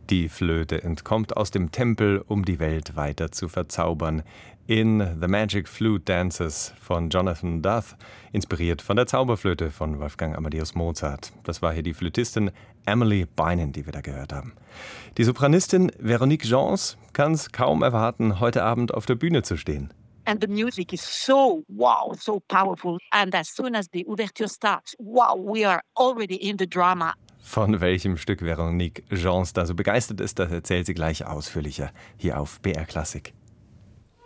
Die Flöte entkommt aus dem Tempel, um die Welt weiter zu verzaubern. In The Magic Flute Dances von Jonathan Duff, inspiriert von der Zauberflöte von Wolfgang Amadeus Mozart. Das war hier die Flötistin Emily Beynon, die wir da gehört haben. Die Sopranistin Véronique Gens kann es kaum erwarten, heute Abend auf der Bühne zu stehen. And the music is so wow, so powerful. And as soon as the ouverture starts, wow, we are already in the drama. Von welchem Stück Véronique Gens da so begeistert ist, das erzählt sie gleich ausführlicher hier auf BR Klassik.